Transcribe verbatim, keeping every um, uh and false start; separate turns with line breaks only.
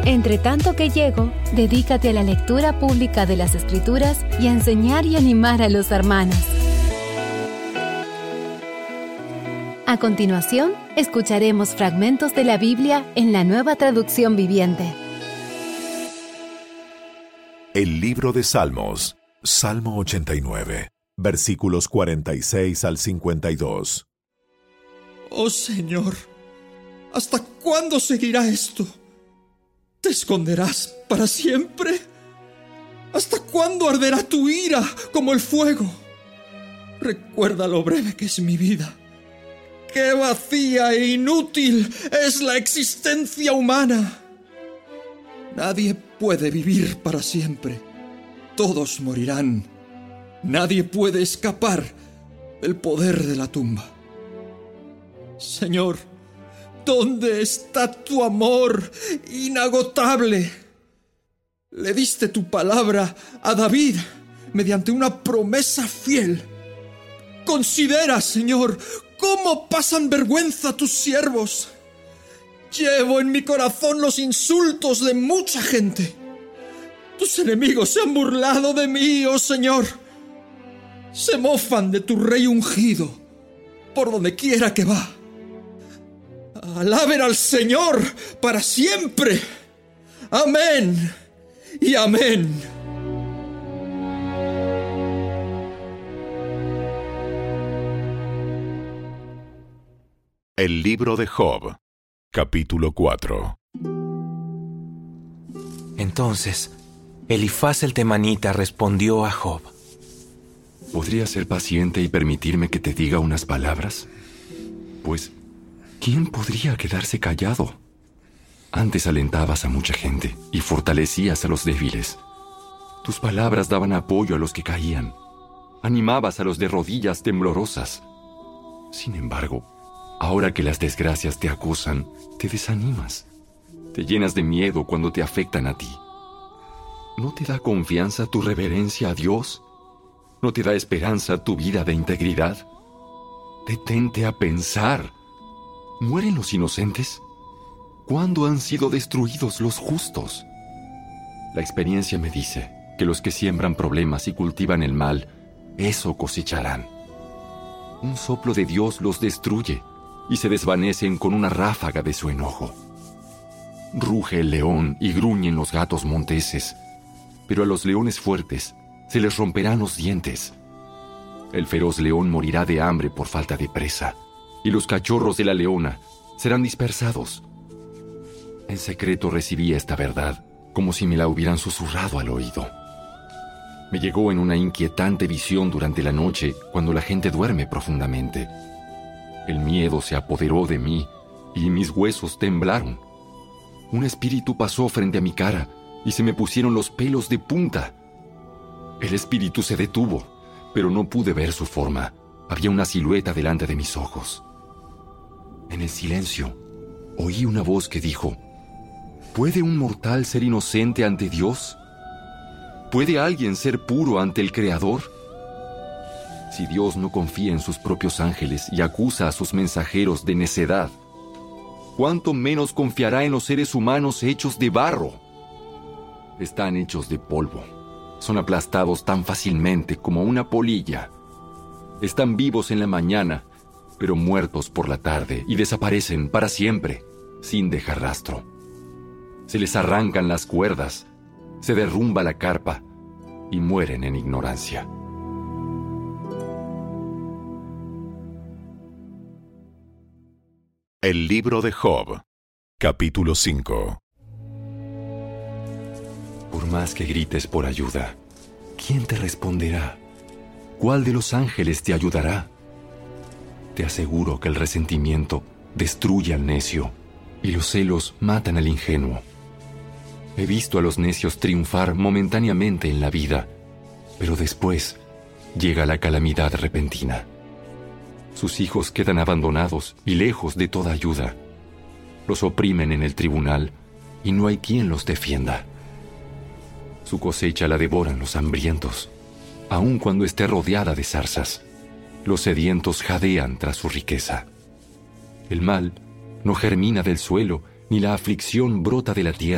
Entre tanto que llego, dedícate a la lectura pública de las Escrituras y a enseñar y animar a los hermanos. A continuación, escucharemos fragmentos de la Biblia en la Nueva Traducción Viviente.
El libro de Salmos, Salmo ochenta y nueve, versículos cuarenta y seis al cincuenta y dos.
Oh Señor, ¿hasta cuándo seguirá esto? ¿Te esconderás para siempre? ¿Hasta cuándo arderá tu ira como el fuego? Recuerda lo breve que es mi vida. ¡Qué vacía e inútil es la existencia humana! Nadie puede vivir para siempre. Todos morirán. Nadie puede escapar del poder de la tumba. Señor, ¿dónde está tu amor inagotable? Le diste tu palabra a David mediante una promesa fiel. Considera, Señor, cómo pasan vergüenza tus siervos. Llevo en mi corazón los insultos de mucha gente. Tus enemigos se han burlado de mí, oh Señor. Se mofan de tu rey ungido por donde quiera que va. Alaben al Señor para siempre. Amén y amén.
El libro de Job, capítulo cuatro.
Entonces, Elifaz el temanita respondió a Job:
¿Podrías ser paciente y permitirme que te diga unas palabras? Pues, ¿quién podría quedarse callado? Antes alentabas a mucha gente y fortalecías a los débiles. Tus palabras daban apoyo a los que caían. Animabas a los de rodillas temblorosas. Sin embargo, ahora que las desgracias te acusan, te desanimas. Te llenas de miedo cuando te afectan a ti. ¿No te da confianza tu reverencia a Dios? ¿No te da esperanza tu vida de integridad? Detente a pensar. ¿Mueren los inocentes? ¿Cuándo han sido destruidos los justos? La experiencia me dice que los que siembran problemas y cultivan el mal, eso cosecharán. Un soplo de Dios los destruye y se desvanecen con una ráfaga de su enojo. Ruge el león y gruñen los gatos monteses, pero a los leones fuertes se les romperán los dientes. El feroz león morirá de hambre por falta de presa, y los cachorros de la leona serán dispersados. En secreto recibí esta verdad, como si me la hubieran susurrado al oído. Me llegó en una inquietante visión durante la noche, cuando la gente duerme profundamente. El miedo se apoderó de mí, y mis huesos temblaron. Un espíritu pasó frente a mi cara, y se me pusieron los pelos de punta. El espíritu se detuvo, pero no pude ver su forma. Había una silueta delante de mis ojos. En el silencio, oí una voz que dijo: ¿Puede un mortal ser inocente ante Dios? ¿Puede alguien ser puro ante el Creador? Si Dios no confía en sus propios ángeles y acusa a sus mensajeros de necedad, ¿cuánto menos confiará en los seres humanos hechos de barro? Están hechos de polvo. Son aplastados tan fácilmente como una polilla. Están vivos en la mañana, pero muertos por la tarde, y desaparecen para siempre, sin dejar rastro. Se les arrancan las cuerdas, se derrumba la carpa, y mueren en ignorancia.
El libro de Job, capítulo cinco.
Por más que grites por ayuda, ¿quién te responderá? ¿Cuál de los ángeles te ayudará? Te aseguro que el resentimiento destruye al necio y los celos matan al ingenuo. He visto a los necios triunfar momentáneamente en la vida, pero después llega la calamidad repentina. Sus hijos quedan abandonados y lejos de toda ayuda. Los oprimen en el tribunal y no hay quien los defienda. Su cosecha la devoran los hambrientos, aun cuando esté rodeada de zarzas. Los sedientos jadean tras su riqueza. El mal no germina del suelo, ni la aflicción brota de la tierra.